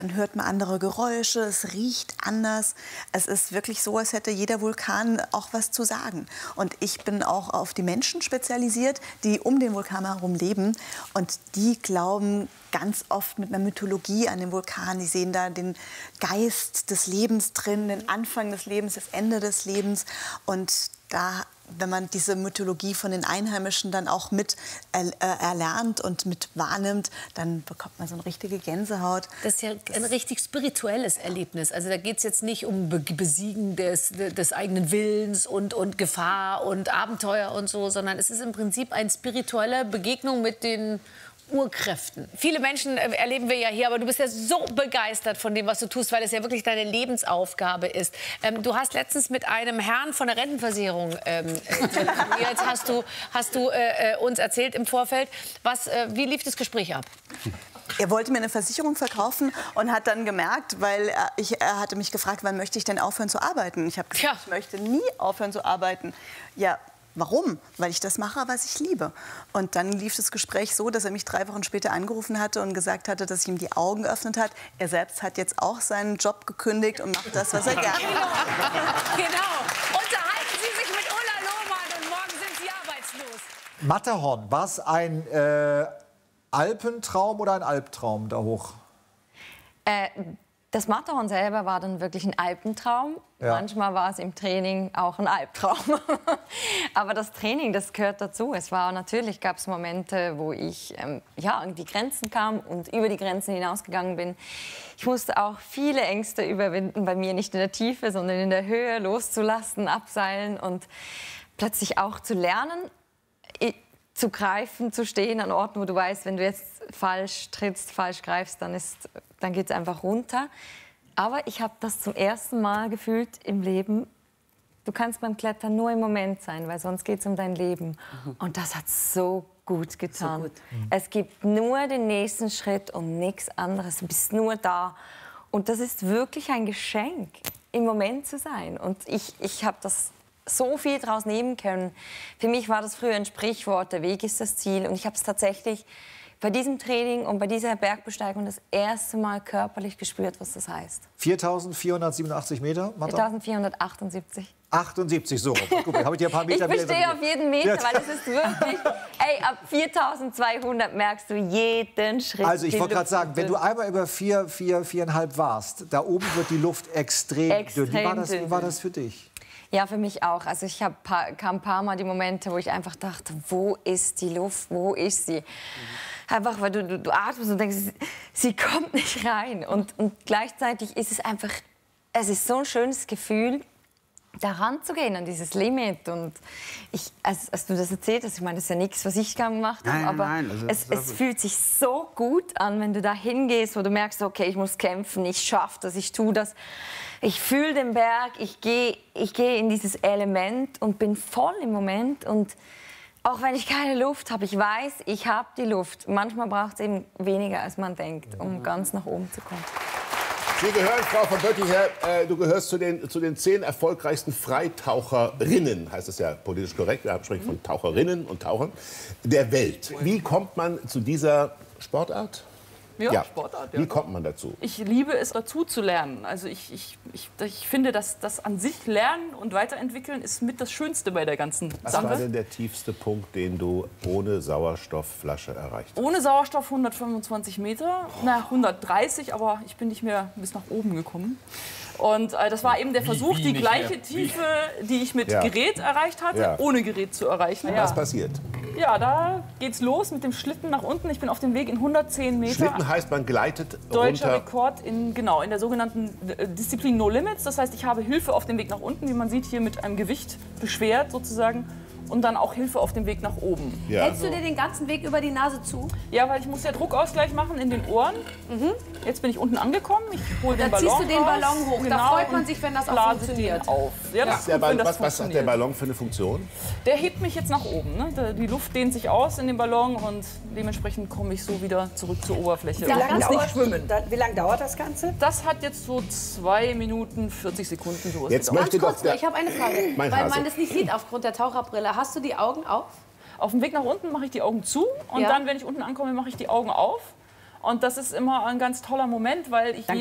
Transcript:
Dann hört man andere Geräusche, es riecht anders. Es ist wirklich so, als hätte jeder Vulkan auch was zu sagen. Und ich bin auch auf die Menschen spezialisiert, die um den Vulkan herum leben. Und die glauben ganz oft mit einer Mythologie an den Vulkan. Die sehen da den Geist des Lebens drin, den Anfang des Lebens, das Ende des Lebens. Und da, wenn man diese Mythologie von den Einheimischen dann auch mit erlernt und mit wahrnimmt, dann bekommt man so eine richtige Gänsehaut. Das ist ja ein richtig spirituelles Erlebnis. Also da geht es jetzt nicht um Besiegen des eigenen Willens und Gefahr und Abenteuer und so, sondern es ist im Prinzip eine spirituelle Begegnung mit den Urkräften. Viele Menschen erleben wir ja hier, aber du bist ja so begeistert von dem, was du tust, weil es ja wirklich deine Lebensaufgabe ist. Du hast letztens mit einem Herrn von der Rentenversicherung telefoniert. Hast du uns erzählt im Vorfeld. Wie lief das Gespräch ab? Er wollte mir eine Versicherung verkaufen und hat dann gemerkt, weil er hatte mich gefragt, wann möchte ich denn aufhören zu arbeiten? Ich habe gesagt, ich möchte nie aufhören zu arbeiten. Ja, warum? Weil ich das mache, was ich liebe. Und dann lief das Gespräch so, dass er mich 3 Wochen später angerufen hatte und gesagt hatte, dass ich ihm die Augen geöffnet hat. Er selbst hat jetzt auch seinen Job gekündigt und macht das, was er gerne macht. Genau. Unterhalten Sie sich mit Ulla Lohmann und morgen sind Sie arbeitslos. Matterhorn, war es ein Alpentraum oder ein Albtraum da hoch? Das Matterhorn selber war dann wirklich ein Alpentraum. Ja. Manchmal war es im Training auch ein Albtraum. Aber das Training, das gehört dazu. Natürlich gab es Momente, wo ich an die Grenzen kam und über die Grenzen hinausgegangen bin. Ich musste auch viele Ängste überwinden, bei mir nicht in der Tiefe, sondern in der Höhe loszulassen, abseilen und plötzlich auch zu lernen, zu greifen, zu stehen an Orten, wo du weißt, wenn du jetzt falsch trittst, falsch greifst, dann geht es einfach runter. Aber ich habe das zum ersten Mal gefühlt im Leben. Du kannst beim Klettern nur im Moment sein, weil sonst geht es um dein Leben. Und das hat so gut getan. So gut. Es gibt nur den nächsten Schritt und nichts anderes. Du bist nur da. Und das ist wirklich ein Geschenk, im Moment zu sein. Und ich habe das so viel daraus nehmen können. Für mich war das früher ein Sprichwort, der Weg ist das Ziel. Und ich habe es tatsächlich bei diesem Training und bei dieser Bergbesteigung das erste Mal körperlich gespürt, was das heißt. 4.487 Meter, Martha? 4.478. 78, so. Guck, habe ich dir ein paar Meter. Ich bestehe auf jeden Meter, weil es ist wirklich... Ey, ab 4.200 merkst du jeden Schritt. Also ich wollte gerade sagen, wenn du einmal über 4,5 warst, da oben wird die Luft extrem dünn. Wie war das für dich? Ja, für mich auch. Also kam ein paar Mal die Momente, wo ich einfach dachte, wo ist die Luft, wo ist sie? Einfach, weil du atmest und denkst, sie kommt nicht rein. Und gleichzeitig ist es einfach, es ist so ein schönes Gefühl, da ranzugehen an dieses Limit. Und als du das erzählt hast, ich meine, das ist ja nichts, was ich gemacht habe, aber es fühlt sich so gut an, wenn du da hingehst, wo du merkst, okay, ich muss kämpfen, ich schaffe das, ich tue das. Ich fühle den Berg, ich gehe in dieses Element und bin voll im Moment. Und auch wenn ich keine Luft habe, ich weiß, ich habe die Luft. Manchmal braucht es eben weniger, als man denkt, um ganz nach oben zu kommen. Sie gehören, Frau von Bötticher, du gehörst zu den 10 erfolgreichsten Freitaucherinnen, heißt es ja politisch korrekt, wir sprechen von Taucherinnen und Tauchern, der Welt. Wie kommt man zu dieser Sportart? Ja, Sportart. Ja. Wie kommt man dazu? Ich liebe es, dazu zu lernen. Also ich finde, dass das an sich Lernen und Weiterentwickeln ist mit das Schönste bei der ganzen Sache. Was war denn der tiefste Punkt, den du ohne Sauerstoffflasche erreicht hast? Ohne Sauerstoff 125 Meter, 130, aber ich bin nicht mehr bis nach oben gekommen. Und das war eben der Versuch, die gleiche Tiefe, die ich mit Gerät erreicht hatte, ohne Gerät zu erreichen. Was passiert? Ja, da geht's los mit dem Schlitten nach unten. Ich bin auf dem Weg in 110 Meter. Schlitten heißt, man gleitet Deutscher runter. Rekord in der sogenannten Disziplin No Limits. Das heißt, ich habe Hilfe auf dem Weg nach unten, wie man sieht, hier mit einem Gewicht beschwert sozusagen. Und dann auch Hilfe auf dem Weg nach oben. Ja. Hältst du dir den ganzen Weg über die Nase zu? Ja, weil ich muss ja Druckausgleich machen in den Ohren. Jetzt bin ich unten angekommen. Ich hole den Ballon. Da ziehst du den Ballon hoch. Genau, da freut man sich, wenn das auch funktioniert. Auf. Ja, das ist gut, wenn das was hat der Ballon für eine Funktion? Der hebt mich jetzt nach oben. Ne? Die Luft dehnt sich aus in dem Ballon und dementsprechend komme ich so wieder zurück zur Oberfläche. Wie lange dauert das Ganze? Das hat jetzt so 2 Minuten 40 Sekunden. So jetzt Ganz kurz, ich habe eine Frage, weil Hase. man das nicht sieht aufgrund der Taucherbrille. Hast du die Augen auf? Auf dem Weg nach unten mache ich die Augen zu und dann, wenn ich unten ankomme, mache ich die Augen auf. Und das ist immer ein ganz toller Moment, weil ich